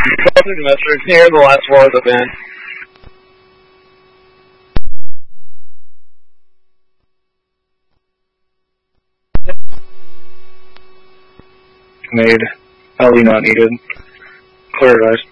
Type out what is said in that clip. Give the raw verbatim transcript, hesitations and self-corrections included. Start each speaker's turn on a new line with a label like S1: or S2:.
S1: Message near the last floor of the van. Made. L E not needed. Clear, guys.